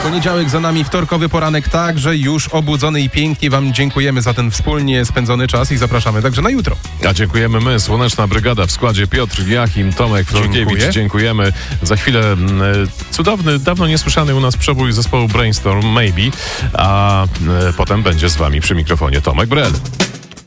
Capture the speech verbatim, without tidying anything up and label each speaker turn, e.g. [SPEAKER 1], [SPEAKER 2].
[SPEAKER 1] Poniedziałek za nami, wtorkowy poranek także już obudzony i pięknie wam dziękujemy za ten wspólnie spędzony czas i zapraszamy także na jutro.
[SPEAKER 2] A dziękujemy my, Słoneczna Brygada w składzie Piotr Jachim, Tomek Florkiewicz.
[SPEAKER 1] Dziękuję.
[SPEAKER 2] Dziękujemy. Za chwilę m, cudowny, dawno niesłyszany u nas przebój zespołu Brainstorm, Maybe, a m, potem będzie z wami przy mikrofonie Tomek Brel.